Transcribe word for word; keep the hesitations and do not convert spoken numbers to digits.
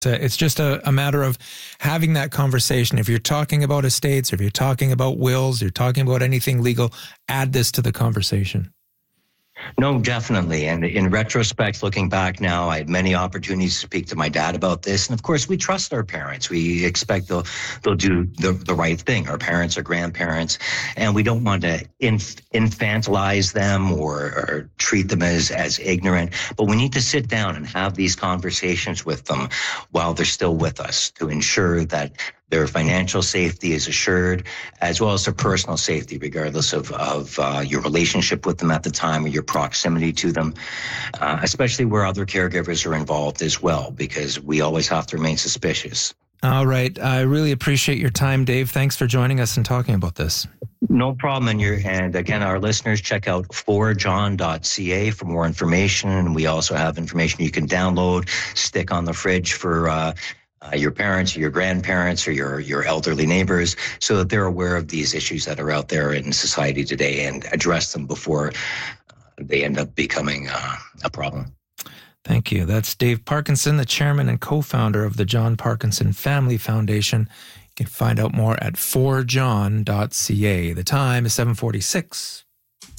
So it's just a, a matter of having that conversation. If you're talking about estates, or if you're talking about wills, you're talking about anything legal, add this to the conversation. No, definitely. And in retrospect, looking back now, I had many opportunities to speak to my dad about this. And of course, we trust our parents. We expect they'll they'll do the, the right thing. Our parents are grandparents, and we don't want to inf- infantilize them or, or treat them as, as ignorant. But we need to sit down and have these conversations with them while they're still with us to ensure that their financial safety is assured, as well as their personal safety, regardless of, of uh, your relationship with them at the time or your proximity to them, uh, especially where other caregivers are involved as well, because we always have to remain suspicious. All right. I really appreciate your time, Dave. Thanks for joining us and talking about this. No problem. And, you're, and again, our listeners, check out for john dot c a for more information. We also have information you can download, stick on the fridge for uh, Uh, your parents or your grandparents or your, your elderly neighbors, so that they're aware of these issues that are out there in society today and address them before uh, they end up becoming uh, a problem. Thank you. That's Dave Parkinson, the chairman and co-founder of the John Parkinson Family Foundation. You can find out more at for john dot c a. The time is seven forty-six.